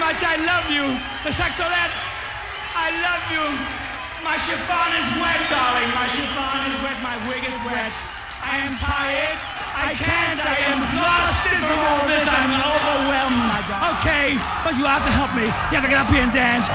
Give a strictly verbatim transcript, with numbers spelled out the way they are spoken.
much. I love you. The Saxolettes, I love you. My chiffon is wet, darling. My chiffon is wet. My wig is wet. I am tired. I can't. I am exhausted from all this. I'm overwhelmed. Okay, but you have to help me. You have to get up here and dance.